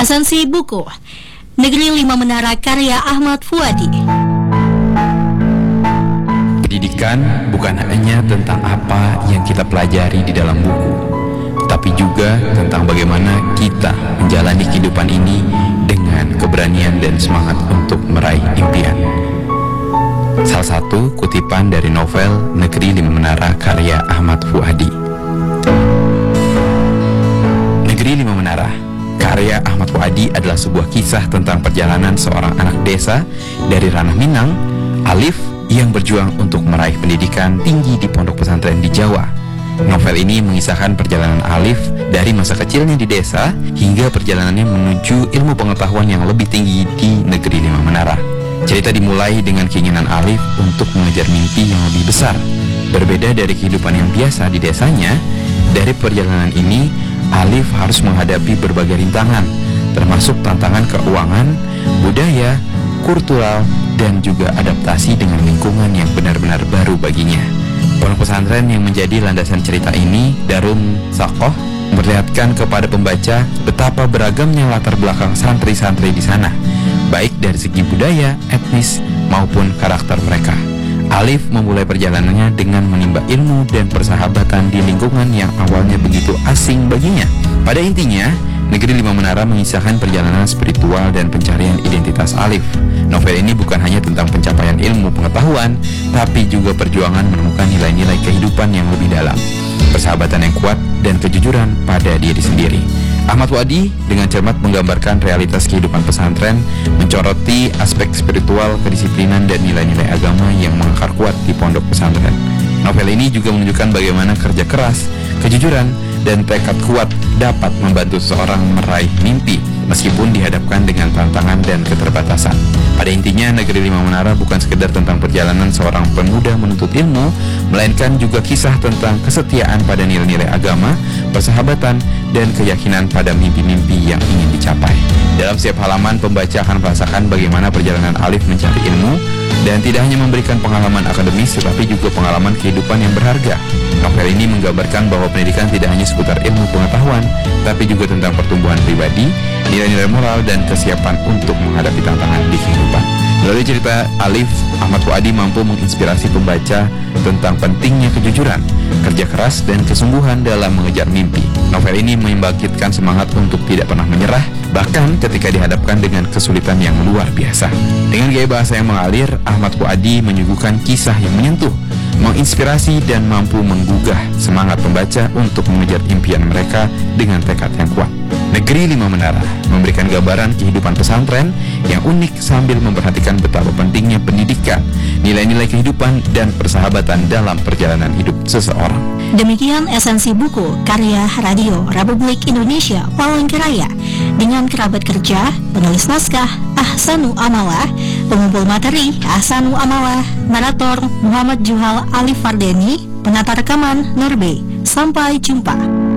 Esensi buku Negeri Lima Menara karya Ahmad Fuadi. Pendidikan bukan hanya tentang apa yang kita pelajari di dalam buku, tapi juga tentang bagaimana kita menjalani kehidupan ini dengan keberanian dan semangat untuk meraih impian. Salah satu kutipan dari novel Negeri Lima Menara karya Ahmad Fuadi. Negeri Lima Menara karya Ahmad Fuadi adalah sebuah kisah tentang perjalanan seorang anak desa dari Ranah Minang, Alif, yang berjuang untuk meraih pendidikan tinggi di pondok pesantren di Jawa. Novel ini mengisahkan perjalanan Alif dari masa kecilnya di desa hingga perjalanannya menuju ilmu pengetahuan yang lebih tinggi di Negeri Lima Menara. Cerita dimulai dengan keinginan Alif untuk mengejar mimpi yang lebih besar. Berbeda dari kehidupan yang biasa di desanya, dari perjalanan ini Alif harus menghadapi berbagai rintangan, termasuk tantangan keuangan, budaya, kultural, dan juga adaptasi dengan lingkungan yang benar-benar baru baginya. Pondok pesantren yang menjadi landasan cerita ini, Darul Saqoh, memperlihatkan kepada pembaca betapa beragamnya latar belakang santri-santri di sana, baik dari segi budaya, etnis, maupun karakter mereka. Alif memulai perjalanannya dengan menimba ilmu dan persahabatan di lingkungan yang awalnya begitu asing baginya. Pada intinya, Negeri Lima Menara mengisahkan perjalanan spiritual dan pencarian identitas Alif. Novel ini bukan hanya tentang pencapaian ilmu pengetahuan, tapi juga perjuangan menemukan nilai-nilai kehidupan yang lebih dalam, persahabatan yang kuat, dan kejujuran pada diri sendiri. Ahmad Fuadi dengan cermat menggambarkan realitas kehidupan pesantren, mencoroti aspek spiritual, kedisiplinan, dan nilai-nilai agama yang mengakar kuat di pondok pesantren. Novel ini juga menunjukkan bagaimana kerja keras, kejujuran, dan tekad kuat dapat membantu seseorang meraih mimpi meskipun dihadapkan dengan tantangan dan keterbatasan. Pada intinya, Negeri Lima Menara bukan sekedar tentang perjalanan seorang pemuda menuntut ilmu, melainkan juga kisah tentang kesetiaan pada nilai-nilai agama, persahabatan, dan keyakinan pada mimpi-mimpi yang ingin dicapai. Dalam setiap halaman, pembaca akan merasakan bagaimana perjalanan Alif mencari ilmu, dan tidak hanya memberikan pengalaman akademis, tetapi juga pengalaman kehidupan yang berharga. Novel ini menggambarkan bahwa pendidikan tidak hanya seputar ilmu pengetahuan, tapi juga tentang pertumbuhan pribadi, nilai-nilai moral, dan kesiapan untuk menghadapi tantangan di kehidupan. Melalui cerita Alif, Ahmad Fuadi mampu menginspirasi pembaca tentang pentingnya kejujuran, kerja keras, dan kesungguhan dalam mengejar mimpi. Novel ini membangkitkan semangat untuk tidak pernah menyerah, bahkan ketika dihadapkan dengan kesulitan yang luar biasa. Dengan gaya bahasa yang mengalir, Ahmad Fuadi menyuguhkan kisah yang menyentuh, menginspirasi, dan mampu menggugah semangat pembaca untuk mengejar impian mereka dengan tekad yang kuat. Negeri Lima Menara memberikan gambaran kehidupan pesantren yang unik sambil memperhatikan betapa pentingnya pendidikan, nilai-nilai kehidupan, dan persahabatan dalam perjalanan hidup seseorang. Demikian esensi buku karya Radio Republik Indonesia Palangkaraya dengan kerabat kerja, penulis naskah Ahsanu Amalah, pengumpul materi Ahsanu Amalah, narator Muhammad Juhal Alif Fardeni, penata rekaman Nurbe. Sampai jumpa.